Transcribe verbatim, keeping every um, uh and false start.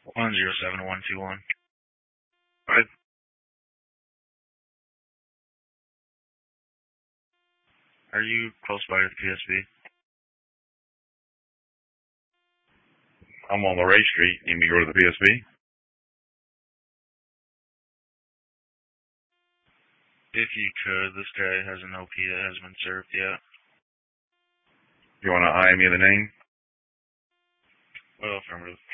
One zero seven one two one. Right. Are you close by to the P S B? I'm on Ray Street. You need me to go to the P S B? If you could, this guy has an O P that hasn't been served yet. You want to I M E the name? Well, affirmative.